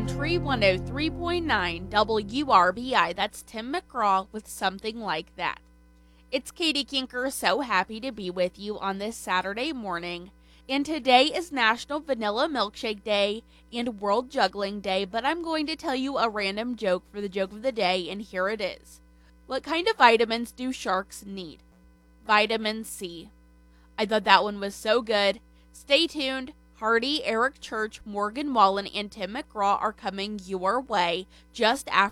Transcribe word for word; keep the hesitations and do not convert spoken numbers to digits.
Country one oh three point nine W R B I. That's Tim McGraw with Something Like That. It's Katie Kinker, so happy to be with you on this Saturday morning. And today is National Vanilla Milkshake Day and World Juggling Day, but I'm going to tell you a random joke for the joke of the day, and here it is. What kind of vitamins do sharks need? Vitamin C. I thought that one was so good. Stay tuned. Hardy, Eric Church, Morgan Wallen, and Tim McGraw are coming your way just after